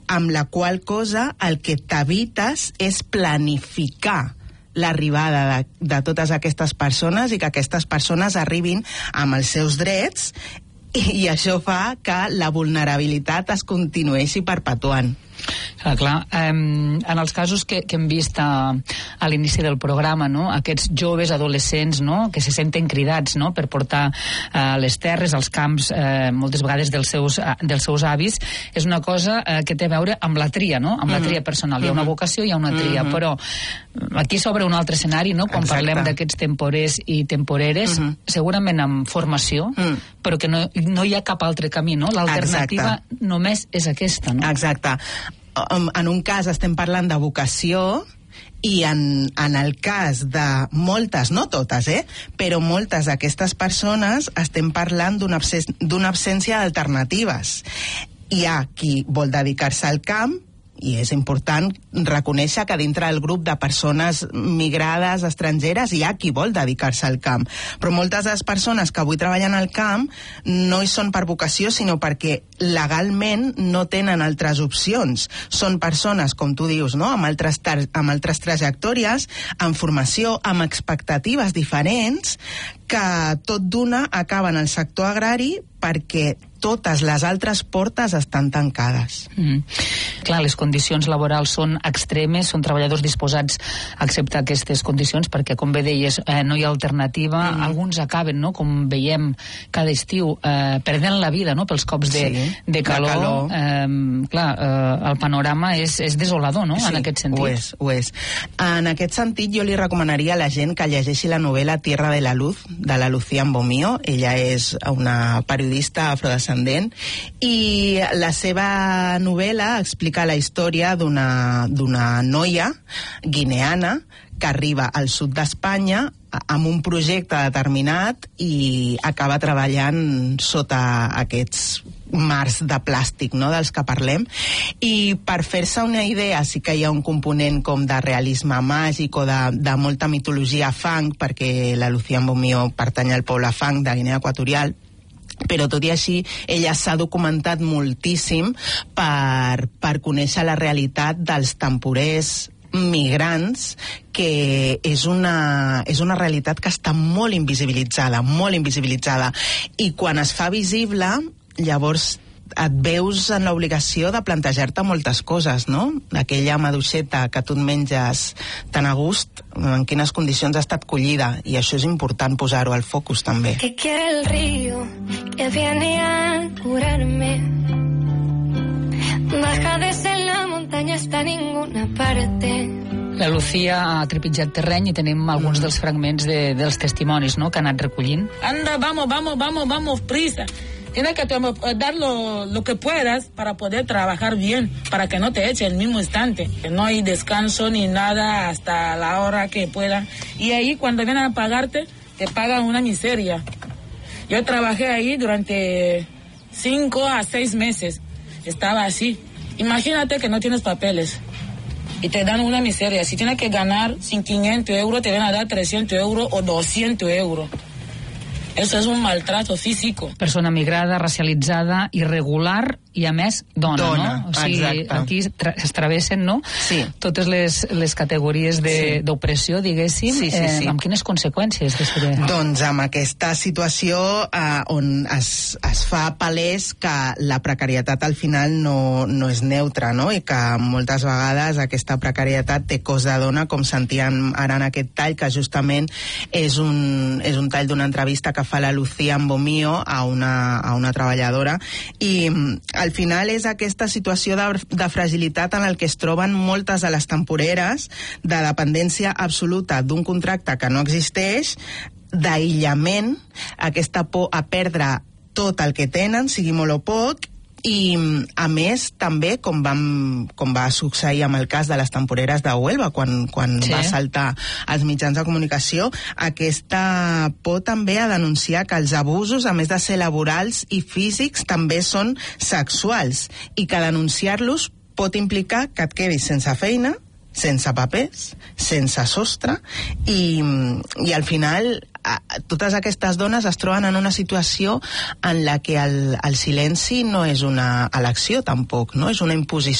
amb la qual cosa el que t'evites és planificar l'arribada de totes aquestes persones i que aquestes persones arribin amb els seus drets, i això fa que la vulnerabilitat es continuï perpetuant. Clar, en els casos que hem vist a l'inici del programa, no? Aquests joves adolescents, no? Que se senten cridats, no? Per portar les terres, als camps, moltes vegades dels seus avis, és una cosa que té a veure amb la tria, no? Amb la tria personal. Hi ha una vocació, hi ha una tria, però aquí s'obre un altre escenari, no? Quan parlem d'aquests temporers i temporeres, segurament amb formació, però que no hi ha cap altre camí, no? L'alternativa només és aquesta, no? Exacte. En un cas estem parlant de vocació, i en el cas de moltes, no totes, però moltes d'aquestes persones estem parlant d'una absència d'alternatives. Hi ha qui vol dedicar-se al camp, i és important reconèixer que dintre del grup de persones migrades, estrangeres, hi ha qui vol dedicar-se al camp. Però moltes de les persones que avui treballen al camp no hi són per vocació, sinó perquè legalment no tenen altres opcions. Són persones, com tu dius, no? amb altres trajectòries, amb formació, amb expectatives diferents, que tot d'una acaben al sector agrari perquè totes les altres portes estan tancades. Clar, les condicions laborals són extremes, són treballadors disposats a acceptar aquestes condicions perquè, com bé deies, no hi ha alternativa. Alguns acaben, no?, com veiem cada estiu, perdent la vida, no?, pels cops de calor. Clar, el panorama és desolador, no?, en aquest sentit. Ho és. En aquest sentit, jo li recomanaria a la gent que llegeixi la novel·la Tierra de la Luz, de la Lucía Mbomío. Ella és una periodista afrodescendent i la seva novel·la explica la història d'una noia guineana que arriba al sud d'Espanya amb un projecte determinat i acaba treballant sota aquests mars de plàstic, no?, dels que parlem. I per fer-se una idea, sí que hi ha un component com de realisme màgic o de molta mitologia fang, perquè la Lucía Mbomío pertany al poble fang de Guinea Equatorial, però tot i així ella s'ha documentat moltíssim per conèixer la realitat dels temporers migrants, que és una realitat que està molt invisibilitzada, i quan es fa visible, llavors et veus en l'obligació de plantejar-te moltes coses, no? Aquella maduixeta que tu et menges tan a gust, en quines condicions ha estat collida, i això és important posar-ho al focus també. Que quiere el río que viene a curarme, baja desde la montaña hasta ninguna parte. La Lucía ha trepitjat terreny i tenim alguns dels fragments dels testimonis, no?, que ha anat recollint. Anda, vamos, prisa. Tienes que dar lo que puedas para poder trabajar bien, para que no te eche el mismo instante. No hay descanso ni nada hasta la hora que pueda. Y ahí cuando vienen a pagarte, te pagan una miseria. Yo trabajé ahí durante 5 a 6 meses. Estaba así. Imagínate que no tienes papeles y te dan una miseria. Si tienes que ganar 500 euros, te van a dar 300 euros o 200 euros. Eso es un maltrato físico. Persona migrada, racialitzada, irregular i, a més, dona, no? O sigui, exacte. Aquí es travessen, no?, Sí. totes les categories d'opressió, diguéssim. Sí. Amb quines conseqüències? Doncs amb aquesta situació on es fa palès que la precarietat al final no és neutra, no?, i que moltes vegades aquesta precarietat té cos de dona, com sentíem ara en aquest tall, que justament és un tall d'una entrevista que fa la Lucía Mbomío a una treballadora, i al final és aquesta situació de fragilitat en el que es troben moltes de les temporeres, de dependència absoluta d'un contracte que no existeix, d'aïllament, aquesta por a perdre tot el que tenen, sigui molt o poc, i a més també, com va succeir amb el cas de les temporeres de Huelva, quan va saltar als mitjans de comunicació, aquesta por també a denunciar que els abusos, a més de ser laborals i físics, també són sexuals, i que denunciar-los pot implicar que et quedis sense feina, sense papers, sense sostre, i al final totes aquestes dones es troben en una situació en la que el silenci no és una elecció tampoc, no? És una imposició